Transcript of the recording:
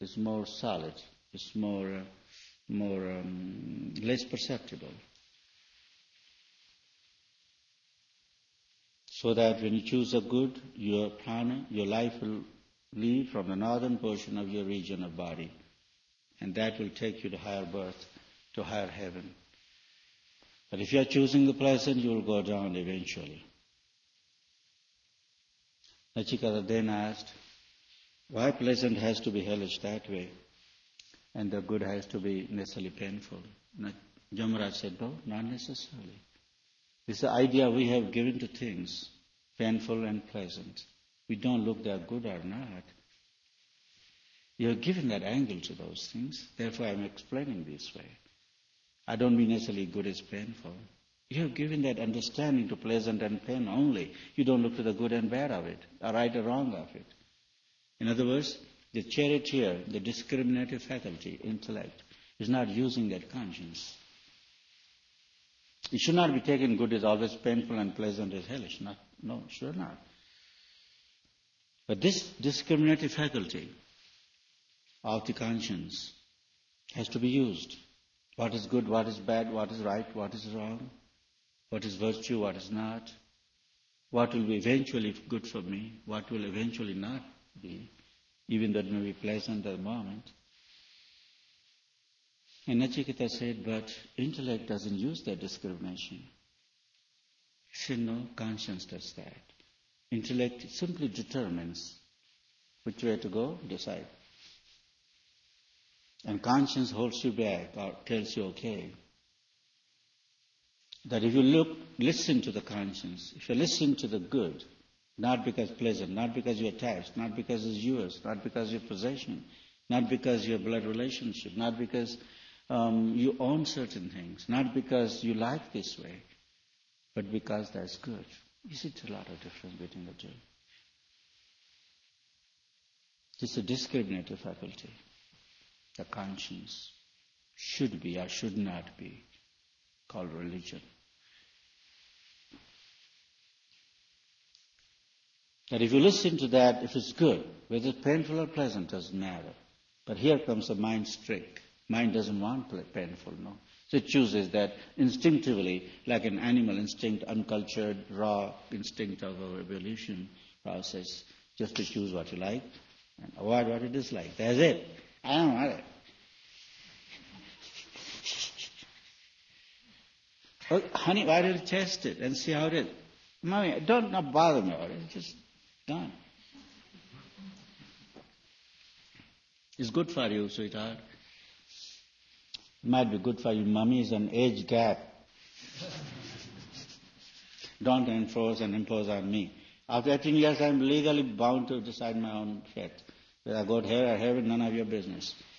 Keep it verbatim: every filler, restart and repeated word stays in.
is more solid, is more, uh, more um, less perceptible. So that when you choose a good, your prana, your life will leave from the northern portion of your region of body, and that will take you to higher birth, to higher heaven. But if you are choosing the pleasant, you will go down eventually. Nachiketa then asked, why pleasant has to be hellish that way, and the good has to be necessarily painful? Yamaraj said, no, not necessarily. This is the idea we have given to things, painful and pleasant. We don't look they are good or not. You have given that angle to those things. Therefore, I am explaining this way. I don't mean necessarily good is painful. You have given that understanding to pleasant and pain only. You don't look to the good and bad of it, or right or wrong of it. In other words, the charioteer, the discriminative faculty, intellect, is not using that conscience. It should not be taken good is always painful and pleasant is hellish. Not, no, sure not. But this discriminative faculty of the conscience has to be used. What is good, what is bad, what is right, what is wrong, what is virtue, what is not, what will be eventually good for me, what will eventually not be, even though it may be pleasant at the moment. And Nachiketa said, but intellect doesn't use that discrimination. He said, no, conscience does that. Intellect simply determines which way to go, decide. And conscience holds you back or tells you, okay, that if you look, listen to the conscience, if you listen to the good, not because pleasant, not because you're attached, not because it's yours, not because your possession, not because your blood relationship, not because um, you own certain things, not because you like this way, but because that's good. You see a lot of difference between the two. It's a discriminative faculty. The conscience should be or should not be called religion. That if you listen to that, if it's good, whether it's painful or pleasant, doesn't matter. But here comes the mind trick. Mind doesn't want painful, no. So it chooses that instinctively, like an animal instinct, uncultured, raw instinct of our evolution process, just to choose what you like and avoid what you dislike. That's it. I don't want it. Oh, honey, why don't you test it and see how it is? Mommy, don't not bother me about it. It's just done. It's good for you, sweetheart. It might be good for you. Mommy is an age gap. Don't enforce and impose on me. After eighteen years, I'm legally bound to decide my own fate. Whether I go to hell or heaven, none of your business.